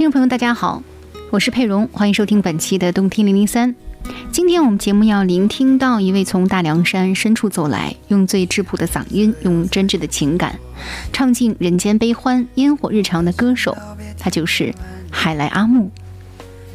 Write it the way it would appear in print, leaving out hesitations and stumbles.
听众朋友大家好，我是佩蓉，欢迎收听本期的动听003。今天我们节目要聆听到一位从大凉山深处走来，用最质朴的嗓音，用真挚的情感唱尽人间悲欢烟火日常的歌手，他就是海来阿木。